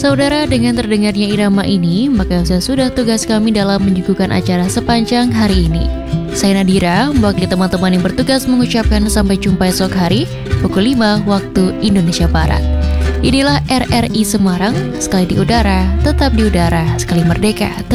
Saudara, dengan terdengarnya irama ini, maka sudah tugas kami dalam menyuguhkan acara sepanjang hari ini. Saya Nadira, mewakili teman-teman yang bertugas mengucapkan sampai jumpa esok hari, pukul 5 waktu Indonesia Barat. Inilah RRI Semarang, sekali di udara, tetap di udara, sekali merdeka.